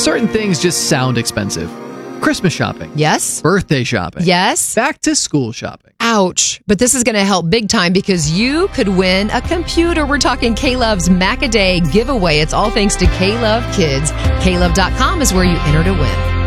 certain things just sound expensive. Christmas shopping. Yes. Birthday shopping. Yes. Back to school shopping. Ouch. But this is going to help big time because you could win a computer. We're talking K-Love's Mac-A-Day giveaway. It's all thanks to K-Love Kids. KLove.com is where you enter to win.